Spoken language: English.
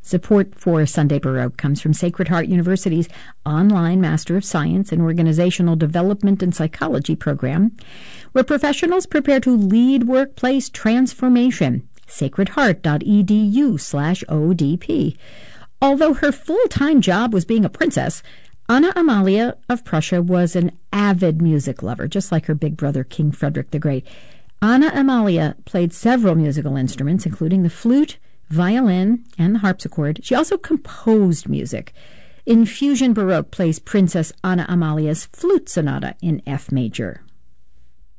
Support for Sunday Baroque comes from Sacred Heart University's online Master of Science in Organizational Development and Psychology program, where professionals prepare to lead workplace transformation. sacredheart.edu/ODP. Although her full-time job was being a princess, Anna Amalia of Prussia was an avid music lover, just like her big brother, King Frederick the Great. Anna Amalia played several musical instruments, including the flute, violin, and the harpsichord. She also composed music. Infusion Baroque plays Princess Anna Amalia's Flute Sonata in F major.